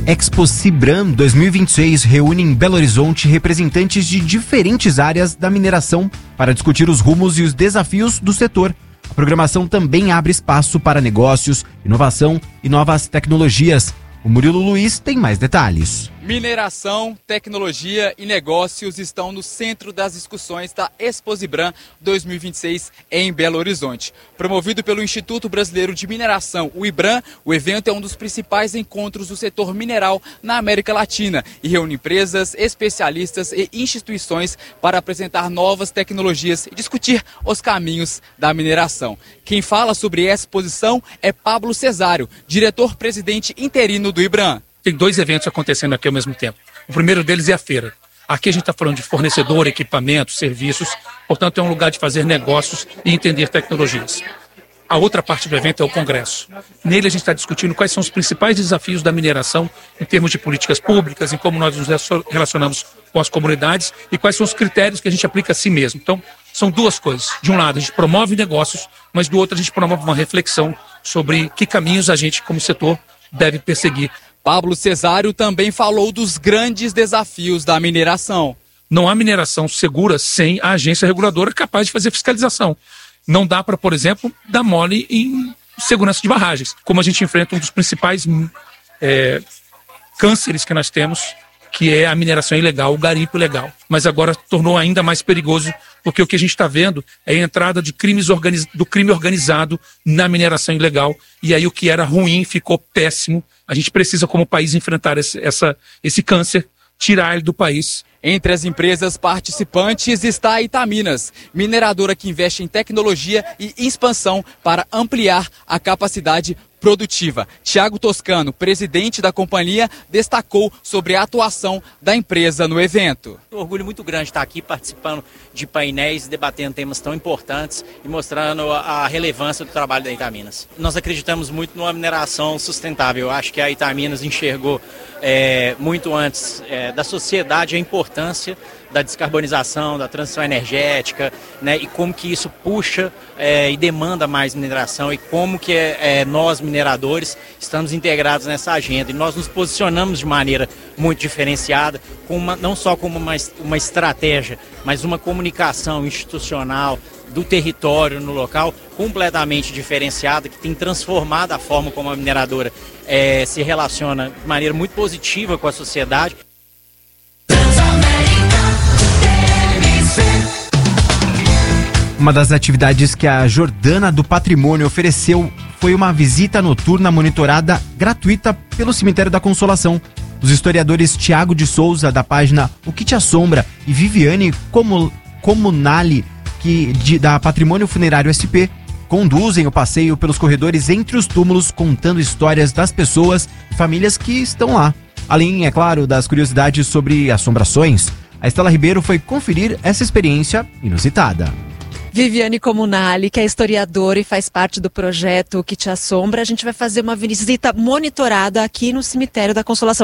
Expo Cibram 2026 reúne em Belo Horizonte representantes de diferentes áreas da mineração para discutir os rumos e os desafios do setor. A programação também abre espaço para negócios, inovação e novas tecnologias. O Murilo Luiz tem mais detalhes. Mineração, tecnologia e negócios estão no centro das discussões da Expo Cibram 2026 em Belo Horizonte. Promovido pelo Instituto Brasileiro de Mineração, o IBRAM, o evento é um dos principais encontros do setor mineral na América Latina e reúne empresas, especialistas e instituições para apresentar novas tecnologias e discutir os caminhos da mineração. Quem fala sobre essa exposição é Pablo Cesário, diretor-presidente interino do IBRAM. Tem dois eventos acontecendo aqui ao mesmo tempo. O primeiro deles é a feira. Aqui a gente está falando de fornecedor, equipamentos, serviços. Portanto, é um lugar de fazer negócios e entender tecnologias. A outra parte do evento é o congresso. Nele a gente está discutindo quais são os principais desafios da mineração em termos de políticas públicas, em como nós nos relacionamos com as comunidades e quais são os critérios que a gente aplica a si mesmo. Então, são duas coisas. De um lado, a gente promove negócios, mas do outro, a gente promove uma reflexão sobre que caminhos a gente, como setor, deve perseguir. Pablo Cesário também falou dos grandes desafios da mineração. Não há mineração segura sem a agência reguladora capaz de fazer fiscalização. Não dá para, por exemplo, dar mole em segurança de barragens, como a gente enfrenta um dos principais cânceres que nós temos, que é a mineração ilegal, o garimpo ilegal. Mas agora tornou ainda mais perigoso, porque o que a gente está vendo é a entrada de do crime organizado na mineração ilegal, e aí o que era ruim ficou péssimo. A gente precisa, como país, enfrentar esse câncer, tirar ele do país. Entre as empresas participantes está a Itaminas, mineradora que investe em tecnologia e expansão para ampliar a capacidade produtiva. Thiago Toscano, presidente da companhia, destacou sobre a atuação da empresa no evento. Um orgulho muito grande estar aqui participando de painéis, debatendo temas tão importantes e mostrando a relevância do trabalho da Itaminas. Nós acreditamos muito numa mineração sustentável. Eu acho que a Itaminas enxergou muito antes da sociedade a importância da descarbonização, da transição energética, né, e como que isso puxa e demanda mais mineração e como que nós, mineradores, estamos integrados nessa agenda. E nós nos posicionamos de maneira muito diferenciada, não só como uma estratégia, mas uma comunicação institucional do território no local completamente diferenciada, que tem transformado a forma como a mineradora se relaciona de maneira muito positiva com a sociedade. Uma das atividades que a Jordana do Patrimônio ofereceu foi uma visita noturna monitorada gratuita pelo Cemitério da Consolação. Os historiadores Tiago de Souza, da página O Que Te Assombra, e Viviane Comunali, da Patrimônio Funerário SP, conduzem o passeio pelos corredores entre os túmulos, contando histórias das pessoas e famílias que estão lá. Além, é claro, das curiosidades sobre assombrações, a Estela Ribeiro foi conferir essa experiência inusitada. Viviane Comunali, que é historiadora e faz parte do projeto O Que Te Assombra, a gente vai fazer uma visita monitorada aqui no Cemitério da Consolação.